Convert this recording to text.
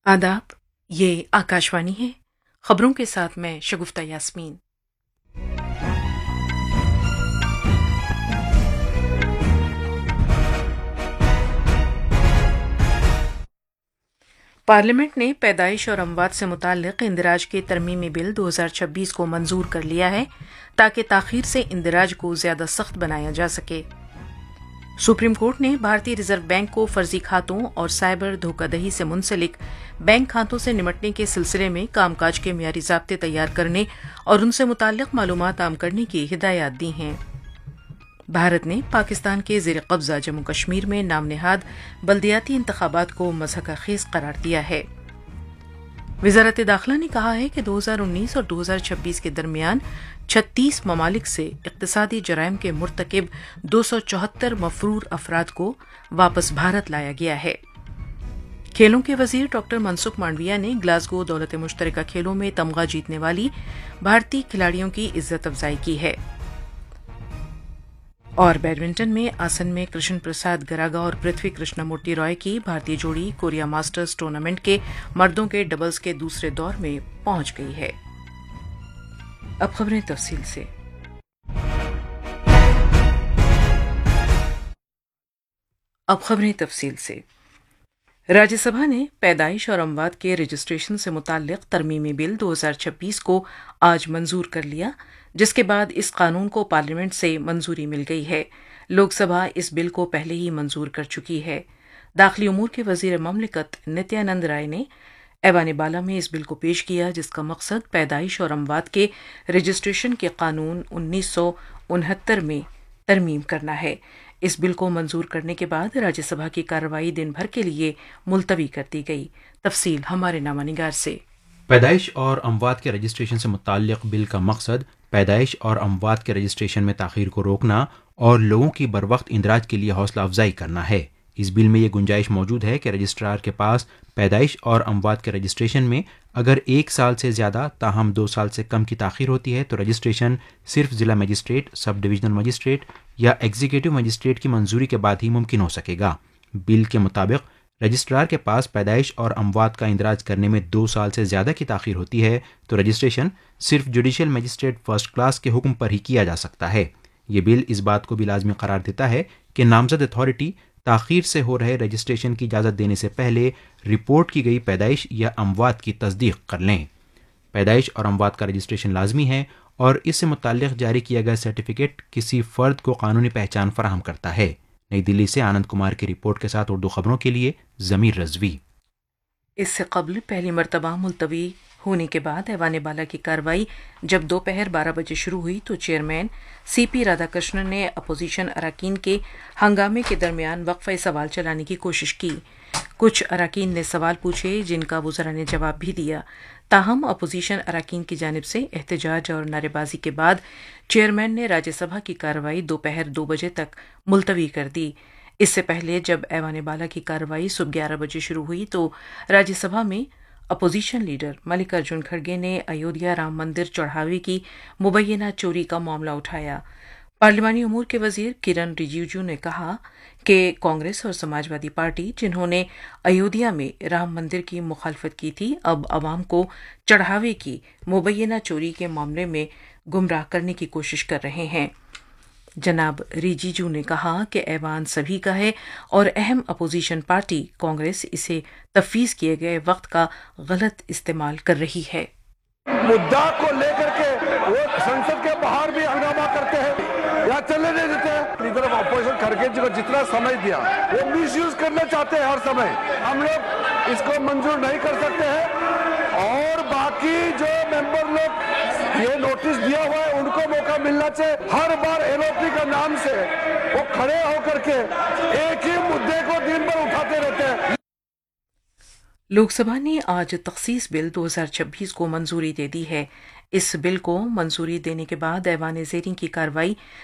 आदाब। ये आकाशवाणी है। खबरों के साथ मैं शगुफ्ता यास्मीन। पार्लियामेंट ने पैदाइश और अमवात से मुताल्लिक इंदिराज के तरमीमी बिल 2026 को मंजूर कर लिया है ताकि ताखीर से इंदिराज को ज्यादा सख्त बनाया जा सके। सुप्रीम कोर्ट ने भारतीय रिजर्व बैंक को फर्जी खातों और साइबर धोखाधड़ी से मुंसलिक बैंक खातों से निपटने के सिलसिले में कामकाज के मियारी ज़ाब्ते तैयार करने और उनसे मुताल्लिक मालूमात आम करने की हिदायत दी हैं। भारत ने पाकिस्तान के ज़ेर कब्जा जम्मू कश्मीर में नाम नेहाद बल्दियाती इंतखाबात को मज़हक़-खेज़ करार दिया है। वज़ारत दाखिला ने कहा है कि 2019 और 2026 के दरमियान 36 ममालिक से इक़्तिसादी जराइम के मुर्तकिब 274 मफरूर अफराद को वापस भारत लाया गया है। खेलों के वजीर डॉक्टर मनसुख मांडविया ने ग्लासगो दौलत मुश्तरका खेलों में तमगा जीतने वाली भारतीय खिलाड़ियों की इज्जत अफजाई की है। और बैडमिंटन में आसन में कृष्ण प्रसाद गरागा और पृथ्वी कृष्णमूर्ति रॉय की भारतीय जोड़ी कोरिया मास्टर्स टूर्नामेंट के मर्दों के डबल्स के दूसरे दौर में पहुंच गई है। अब खबरें तफसील से। राज्यसभा ने पैदाइश और अमवात के रजिस्ट्रेशन से मुताल्लिक तरमीमी बिल 2026 को आज मंजूर कर लिया, जिसके बाद इस कानून को पार्लियामेंट से मंजूरी मिल गई है। लोकसभा इस बिल को पहले ही मंजूर कर चुकी है। दाखिली उमूर के वजीर ममलिकत नित्यानंद राय ने ऐवान बाला में इस बिल को पेश किया, जिसका मकसद पैदाइश और अमवात के रजिस्ट्रेशन के कानून 1969 में तरमीम करना है। इस बिल को मंजूर करने के बाद राज्यसभा की कार्रवाई दिन भर के लिए मुलतवी कर दी गई। तफसील हमारे नामानिगार से। पैदाइश और अमवात के रजिस्ट्रेशन से मुताल्लिक बिल का मकसद पैदाइश और अमवात के रजिस्ट्रेशन में ताख़ीर को रोकना और लोगों की बरवक्त इंदराज के लिए हौसला अफजाई करना है। इस बिल में ये गुंजाइश मौजूद है कि रजिस्ट्रार के पास पैदाइश और अमवात के रजिस्ट्रेशन में अगर 1 साल से ज़्यादा ताहम 2 साल से कम की ताख़ीर होती है तो रजिस्ट्रेशन सिर्फ ज़िला मजिस्ट्रेट, सब डिविजनल मजिस्ट्रेट या एग्जीक्यूटिव मजिस्ट्रेट की मंजूरी के बाद ही मुमकिन हो सकेगा। बिल के मुताबिक रजिस्ट्रार के पास पैदाइश और अमवात का इंदराज करने में 2 साल से ज़्यादा की ताख़ीर होती है तो रजिस्ट्रेशन सिर्फ जुडिशियल मजिस्ट्रेट फर्स्ट क्लास के हुक्म पर ही किया जा सकता है। ये बिल इस बात को भी लाजमी करार देता है कि नामजद अथॉरिटी ताख़ीर से हो रहे रजिस्ट्रेशन की इजाज़त देने से पहले रिपोर्ट की गई पैदाइश या अमवात की तस्दीक कर लें। पैदाइश और अमवात का रजिस्ट्रेशन लाजमी है और इससे मुताल्लिक़ जारी किया गया सर्टिफिकेट किसी फ़र्द को कानूनी पहचान फराहम करता है। नई दिल्ली से आनंद कुमार की रिपोर्ट के साथ उर्दू खबरों के लिए ज़मीर रज़वी। इससे कबल पहली मरतबा मुलतवी होने के बाद ऐवान बाला की कार्रवाई जब दोपहर 12 बजे शुरू हुई तो चेयरमैन सीपी राधाकृष्णन ने अपोजिशन अरकान के हंगामे के दरमियान वक्फे सवाल चलाने की कोशिश की। कुछ अरकान ने सवाल पूछे जिनका वज़रा ने जवाब भी दिया। ताहम अपोजिशन अरकान की जानिब से एहतजाज और नारेबाजी के बाद चेयरमैन ने राज्यसभा की कार्रवाई दोपहर 2 बजे तक मुलतवी कर दी। इससे पहले जब ऐवान बाला की कार्रवाई सुबह 11 बजे शुरू हुई तो राज्यसभा में अपोजिशन लीडर मल्लिकार्जुन खड़गे ने अयोध्या राम मंदिर चढ़ावे की मुबैना चोरी का मामला उठाया। पार्लिमानी उमूर के वजीर किरण रिजिजू ने कहा कि कांग्रेस और समाजवादी पार्टी, जिन्होंने अयोध्या में राम मंदिर की मुखालफत की थी, अब अवाम को चढ़ावे की मुबैना चोरी के मामले में गुमराह करने की कोशिश कर रहे हैं। जनाब रिजिजू ने कहा कि ऐवान सभी का है और अहम अपोजिशन पार्टी कांग्रेस इसे तफवीज किए गए वक्त का गलत इस्तेमाल कर रही है। मुद्दा को लेकर के वो संसद के बाहर भी हंगामा करते हैं या चलने नहीं देते हैं। लीडर ऑफ अपोजिशन खड़गे जी को जितना समय दिया वो मिसयूज करना चाहते हैं हर समय। हम लोग इसको मंजूर नहीं कर सकते हैं और बाकी जो मेंबर लोग ये नोटिस दिया हुआ है उनको मौका मिलना चाहिए। हर बार एलओपी का नाम से वो खड़े होकर के एक ही मुद्दे को दिन भर उठाते रहते हैं। लोकसभा ने आज तखसीस बिल 2026 को मंजूरी दे दी है। इस बिल को मंजूरी देने के बाद ऐवान ज़ेरीं की कार्रवाई